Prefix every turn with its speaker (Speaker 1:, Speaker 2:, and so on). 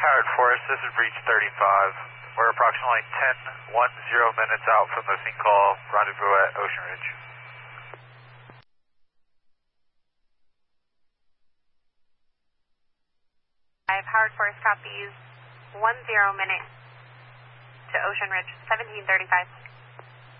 Speaker 1: Howard Forest, this is Breach 35. We're approximately 10 minutes out from the sinkhole rendezvous at Ocean Ridge.
Speaker 2: Howard Forest copies 10 minutes to Ocean Ridge, 1735.